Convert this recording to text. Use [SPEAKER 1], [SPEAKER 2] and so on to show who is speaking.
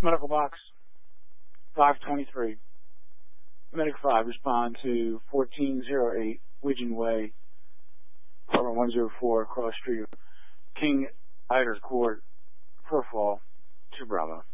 [SPEAKER 1] Medical box 523. Medic 5, respond to 1408 Widgeon Way, apartment 104, Cross Street, King Iders Court, Purfall, 2 Bravo.